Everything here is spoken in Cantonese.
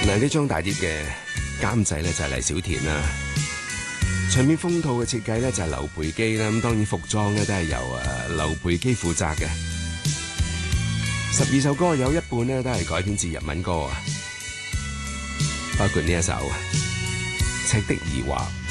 嗱，呢張大碟嘅監製咧就係黎小田啦，唱片封套嘅設計咧就係劉培基啦，咁當然服裝咧都係由劉培基負責嘅。12首歌有一半咧都係改編自日文歌啊，包括呢一首《赤的疑惑》。